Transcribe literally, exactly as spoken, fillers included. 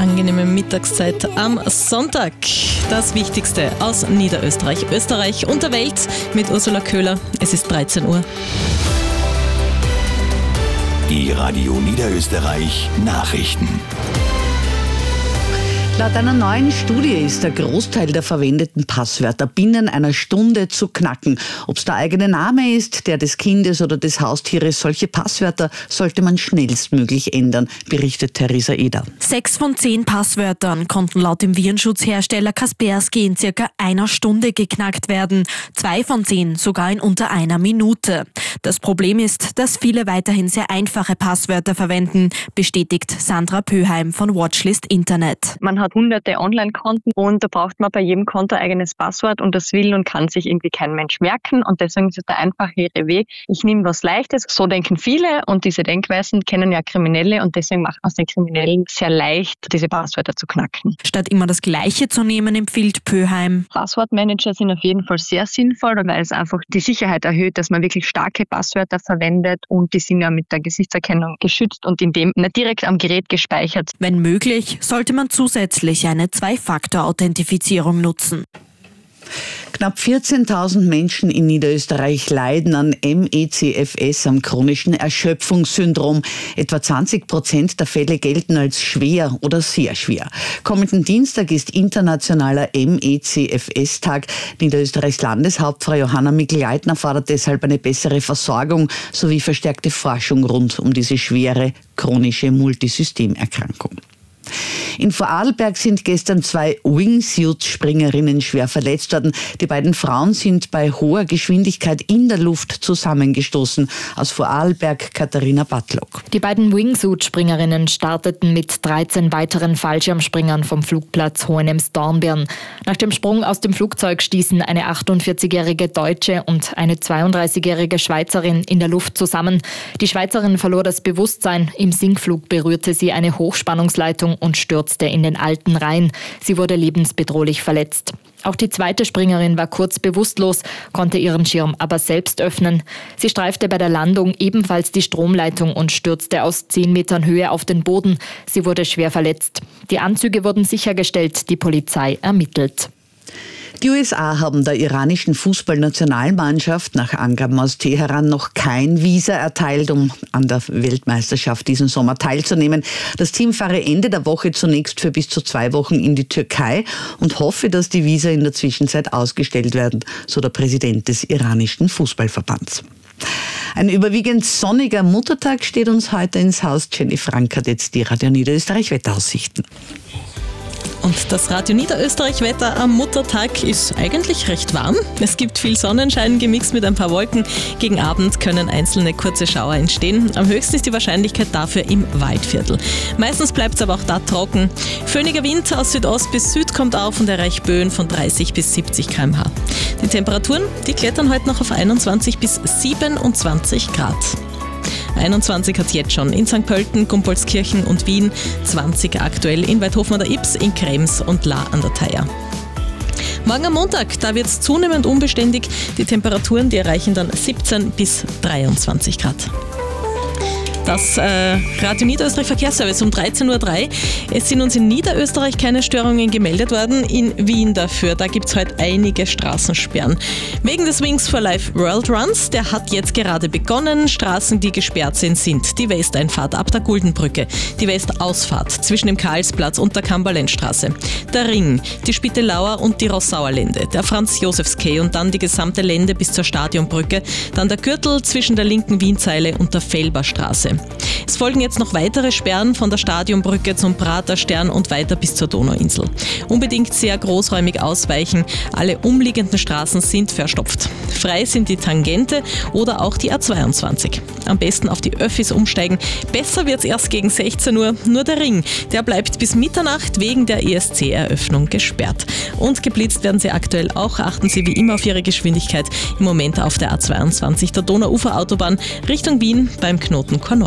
angenehme Mittagszeit am Sonntag. Das Wichtigste aus Niederösterreich, Österreich und der Welt mit Ursula Köhler. Es ist dreizehn Uhr. Die Radio Niederösterreich Nachrichten. Laut einer neuen Studie ist der Großteil der verwendeten Passwörter binnen einer Stunde zu knacken. Ob es der eigene Name ist, der des Kindes oder des Haustieres, solche Passwörter sollte man schnellstmöglich ändern, berichtet Theresa Eder. Sechs von zehn Passwörtern konnten laut dem Virenschutzhersteller Kaspersky in circa einer Stunde geknackt werden. Zwei von zehn sogar in unter einer Minute. Das Problem ist, dass viele weiterhin sehr einfache Passwörter verwenden, bestätigt Sandra Pöheim von Watchlist Internet. Man hat hunderte Online-Konten und da braucht man bei jedem Konto ein eigenes Passwort und das will und kann sich irgendwie kein Mensch merken und deswegen ist es der einfachere Weg. Ich nehme was Leichtes, so denken viele und diese Denkweisen kennen ja Kriminelle und deswegen macht man es den Kriminellen sehr leicht, diese Passwörter zu knacken. Statt immer das Gleiche zu nehmen, empfiehlt Pöheim. Passwortmanager sind auf jeden Fall sehr sinnvoll, weil es einfach die Sicherheit erhöht, dass man wirklich starke Passwörter verwendet und die sind ja mit der Gesichtserkennung geschützt und in dem nicht direkt am Gerät gespeichert. Wenn möglich, sollte man zusätzlich eine Zwei-Faktor-Authentifizierung nutzen. Knapp vierzehntausend Menschen in Niederösterreich leiden an M E C F S, am chronischen Erschöpfungssyndrom. Etwa zwanzig Prozent der Fälle gelten als schwer oder sehr schwer. Kommenden Dienstag ist internationaler M E C F S-Tag. Niederösterreichs Landeshauptfrau Johanna Mikl-Leitner fordert deshalb eine bessere Versorgung sowie verstärkte Forschung rund um diese schwere chronische Multisystemerkrankung. In Vorarlberg sind gestern zwei Wingsuit-Springerinnen schwer verletzt worden. Die beiden Frauen sind bei hoher Geschwindigkeit in der Luft zusammengestoßen. Aus Vorarlberg Katharina Batlock. Die beiden Wingsuit-Springerinnen starteten mit dreizehn weiteren Fallschirmspringern vom Flugplatz Hohenems-Dornbirn. Nach dem Sprung aus dem Flugzeug stießen eine achtundvierzigjährige Deutsche und eine zweiunddreißigjährige Schweizerin in der Luft zusammen. Die Schweizerin verlor das Bewusstsein. Im Sinkflug berührte sie eine Hochspannungsleitung und stürzte in den Alten Rhein. Sie wurde lebensbedrohlich verletzt. Auch die zweite Springerin war kurz bewusstlos, konnte ihren Schirm aber selbst öffnen. Sie streifte bei der Landung ebenfalls die Stromleitung und stürzte aus zehn Metern Höhe auf den Boden. Sie wurde schwer verletzt. Die Anzüge wurden sichergestellt, die Polizei ermittelt. Die U S A haben der iranischen Fußballnationalmannschaft nach Angaben aus Teheran noch kein Visa erteilt, um an der Weltmeisterschaft diesen Sommer teilzunehmen. Das Team fahre Ende der Woche zunächst für bis zu zwei Wochen in die Türkei und hoffe, dass die Visa in der Zwischenzeit ausgestellt werden, so der Präsident des iranischen Fußballverbands. Ein überwiegend sonniger Muttertag steht uns heute ins Haus. Jenny Frank hat jetzt die Radio Niederösterreich Wetteraussichten. Und das Radio Niederösterreich-Wetter am Muttertag ist eigentlich recht warm. Es gibt viel Sonnenschein gemixt mit ein paar Wolken. Gegen Abend können einzelne kurze Schauer entstehen. Am höchsten ist die Wahrscheinlichkeit dafür im Waldviertel. Meistens bleibt es aber auch da trocken. Föhniger Wind aus Südost bis Süd kommt auf und erreicht Böen von dreißig bis siebzig Kilometer pro Stunde. Die Temperaturen, die klettern heute noch auf einundzwanzig bis siebenundzwanzig Grad. einundzwanzig hat es jetzt schon in Sankt Pölten, Gumpoldskirchen und Wien, zwanzig aktuell in Weidhofen an der Ips, in Krems und La an der Thaya. Morgen am Montag, da wird es zunehmend unbeständig. Die Temperaturen, die erreichen dann siebzehn bis dreiundzwanzig Grad. Das äh, Radio Niederösterreich Verkehrsservice um dreizehn Uhr drei. Es sind uns in Niederösterreich keine Störungen gemeldet worden. In Wien dafür, da gibt es heute einige Straßensperren. Wegen des Wings for Life World Runs, der hat jetzt gerade begonnen. Straßen, die gesperrt sind, sind die Westeinfahrt ab der Guldenbrücke, die Westausfahrt zwischen dem Karlsplatz und der Kamberlenzstraße, der Ring, die Spittelauer und die Rossauer Lände, der Franz-Josefs-Quai und dann die gesamte Lände bis zur Stadionbrücke, dann der Gürtel zwischen der linken Wienzeile und der Felberstraße. Es folgen jetzt noch weitere Sperren von der Stadionbrücke zum Praterstern und weiter bis zur Donauinsel. Unbedingt sehr großräumig ausweichen. Alle umliegenden Straßen sind verstopft. Frei sind die Tangente oder auch die A zweiundzwanzig. Am besten auf die Öffis umsteigen. Besser wird's erst gegen sechzehn Uhr. Nur der Ring, der bleibt bis Mitternacht wegen der E S C-Eröffnung gesperrt. Und geblitzt werden Sie aktuell auch. Achten Sie wie immer auf Ihre Geschwindigkeit. Im Moment auf der A zweiundzwanzig, der Donauuferautobahn, Richtung Wien beim Knoten Kornol.